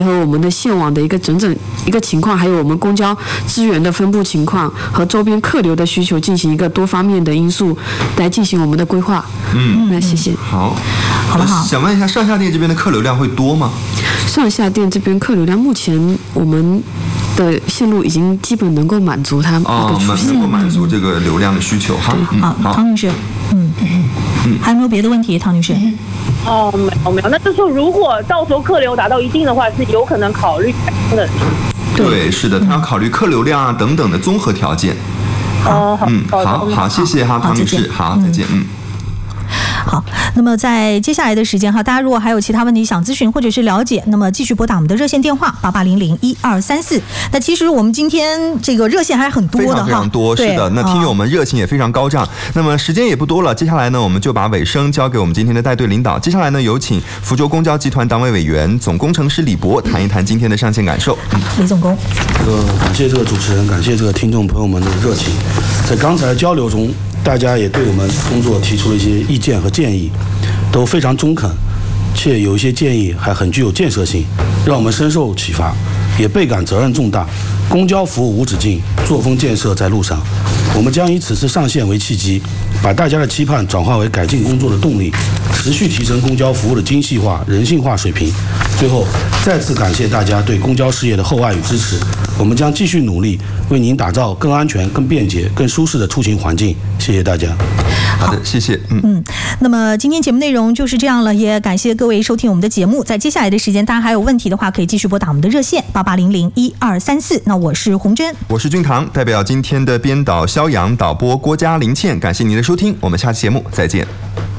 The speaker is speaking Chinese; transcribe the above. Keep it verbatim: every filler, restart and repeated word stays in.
和我们的线网的一个整整一个情况，还有我们公交资源的分布情况和周边客流的需求，进行一个多方面的因素来进行我们的规划。嗯，那谢谢。 好， 好不好？ 想问一下，上下店这边的客流量会多吗？ 上下店这边客流量，目前我们的线路已经基本能够满足它一个出现， 能够满足这个流量的需求哈。 好，唐女士，嗯嗯，还有没有别的问题，唐女士？ 哦，没有没有，那就是说，如果到时候客流达到一定的话，是有可能考虑改增的。 对，是的，他要考虑客流量啊等等的综合条件。 哦，好， 嗯，好好，谢谢哈，唐女士，好，再见，嗯。 好，那么在接下来的时间哈，大家如果还有其他问题想咨询或者是了解，那么继续拨打我们的热线电话八八零零一二三四。那其实我们今天这个热线还是很多的哈， 非常非常多，是的。那听友们热情也非常高涨。那么时间也不多了，接下来呢，我们就把尾声交给我们今天的带队领导。接下来呢，有请福州公交集团党委委员、总工程师李博谈一谈今天的上线感受。 嗯、李总工， 这个感谢这个主持人，感谢这个听众朋友们的热情。在刚才交流中，大家也对我们工作提出了一些意见和建议，都非常中肯，且有一些建议还很具有建设性，让我们深受启发，也倍感责任重大。公交服务无止境，作风建设在路上。我们将以此次上线为契机，把大家的期盼转化为改进工作的动力，持续提升公交服务的精细化、人性化水平。最后，再次感谢大家对公交事业的厚爱与支持。我们将继续努力，为您打造更安全、更便捷、更舒适的出行环境。谢谢大家。 好的，谢谢。嗯嗯，那么今天节目内容就是这样了，也感谢各位收听我们的节目。在接下来的时间，大家还有问题的话，可以继续拨打我们的热线八八零零一二三四。那我是洪真， 我是君堂，代表今天的编导肖阳、导播郭嘉、林倩，感谢您的收听，我们下期节目再见。